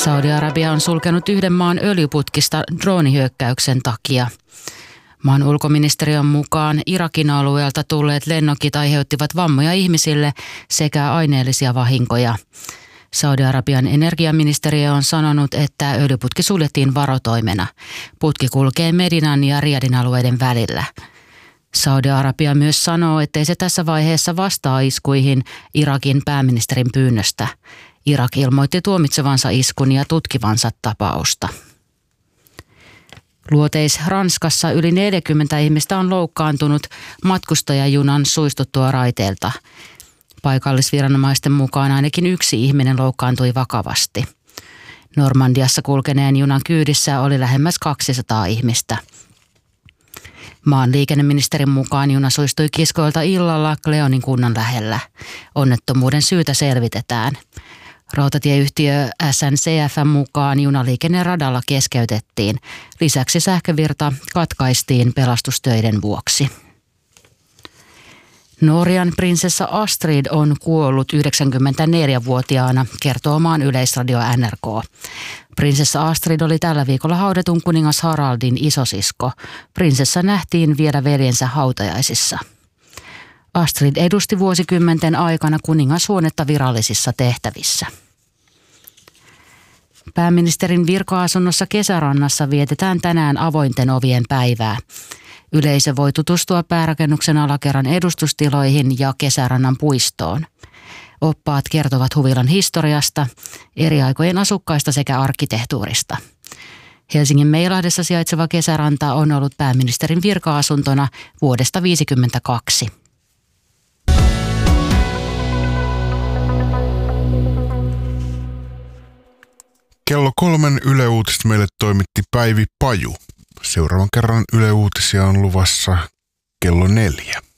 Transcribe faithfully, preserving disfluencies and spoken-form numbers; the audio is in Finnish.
Saudi-Arabia on sulkenut yhden maan öljyputkista droonihyökkäyksen takia. Maan ulkoministeriön mukaan Irakin alueelta tulleet lennokit aiheuttivat vammoja ihmisille sekä aineellisia vahinkoja. Saudi-Arabian energiaministeriö on sanonut, että öljyputki suljettiin varotoimena. Putki kulkee Medinan ja Riyadin alueiden välillä. Saudi-Arabia myös sanoo, ettei se tässä vaiheessa vastaa iskuihin Irakin pääministerin pyynnöstä. Irak ilmoitti tuomitsevansa iskun ja tutkivansa tapausta. Luoteis-Ranskassa yli neljäkymmentä ihmistä on loukkaantunut matkustajajunan suistuttua raiteilta. Paikallisviranomaisten mukaan ainakin yksi ihminen loukkaantui vakavasti. Normandiassa kulkeneen junan kyydissä oli lähemmäs kaksisataa ihmistä. Maan liikenneministerin mukaan juna suistui kiskoilta illalla Cleonin kunnan lähellä. Onnettomuuden syytä selvitetään. Rautatieyhtiö S N C F:n mukaan junaliikenne radalla keskeytettiin. Lisäksi sähkövirta katkaistiin pelastustöiden vuoksi. Norjan prinsessa Astrid on kuollut yhdeksänkymmentäneljävuotiaana, kertoo maan yleisradio N R K. Prinsessa Astrid oli tällä viikolla haudatun kuningas Haraldin isosisko. Prinsessa nähtiin vielä veljensä hautajaisissa. Astrid edusti vuosikymmenten aikana kuningashuonetta virallisissa tehtävissä. Pääministerin virka-asunnossa Kesärannassa vietetään tänään avointen ovien päivää. Yleisö voi tutustua päärakennuksen alakerran edustustiloihin ja Kesärannan puistoon. Oppaat kertovat huvilan historiasta, eri aikojen asukkaista sekä arkkitehtuurista. Helsingin Meilahdessa sijaitseva Kesäranta on ollut pääministerin virka-asuntona vuodesta tuhatyhdeksänsataaviisikymmentäkaksi. Kello kolmen Yle Uutiset meille toimitti Päivi Paju. Seuraavan kerran Yle Uutisia on luvassa kello neljä.